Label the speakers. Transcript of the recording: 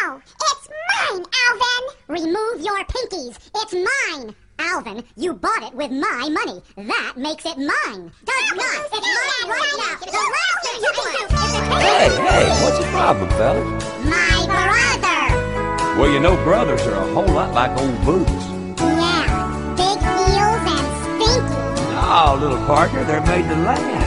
Speaker 1: No, it's mine, Alvin! Remove your pinkies. It's mine. Alvin, you bought it with my money. That makes it mine. Does not. It's mine right now. The last thing you can do is
Speaker 2: Hey, what's the problem, fellas?
Speaker 1: my brother.
Speaker 2: Well, you know brothers are a whole lot like old boots.
Speaker 1: Yeah, big heels and stinky.
Speaker 2: Oh, little partner, they're made to last.